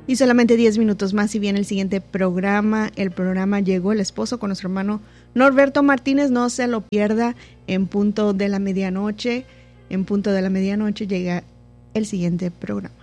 Y solamente 10 minutos más y viene el siguiente programa. El programa Llegó el Esposo con nuestro hermano Norberto Martínez. No se lo pierda en punto de la medianoche. En punto de la medianoche llega el siguiente programa.